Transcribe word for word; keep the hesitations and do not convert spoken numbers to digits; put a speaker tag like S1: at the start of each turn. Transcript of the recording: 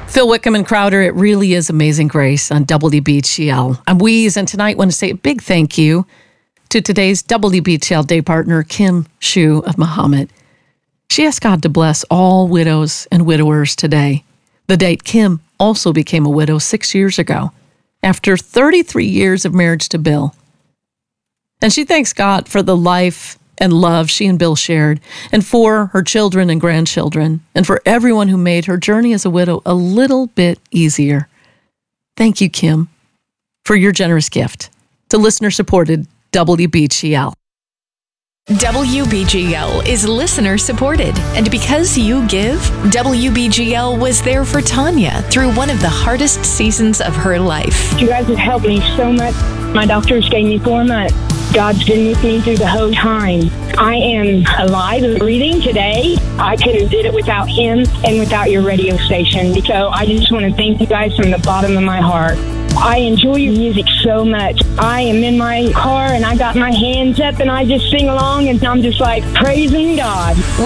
S1: Phil Wickham and Crowder, it really is Amazing Grace on W B G L. I'm Weeze, and tonight I want to say a big thank you to today's W B G L day partner, Kim Shu of Muhammad. She asked God to bless all widows and widowers today. The date Kim also became a widow six years ago, after thirty-three years of marriage to Bill. And she thanks God for the life and love she and Bill shared, and for her children and grandchildren, and for everyone who made her journey as a widow a little bit easier. Thank you, Kim, for your generous gift to listener-supported W B G L.
S2: W B G L is listener-supported, and because you give, W B G L was there for Tanya through one of the hardest seasons of her life.
S3: You guys have helped me so much. My doctors gave me four months. God's been with me through the whole time. I am alive and breathing today. I couldn't have did it without him and without your radio station. So I just want to thank you guys from the bottom of my heart. I enjoy your music so much. I am in my car and I got my hands up and I just sing along and I'm just like praising God.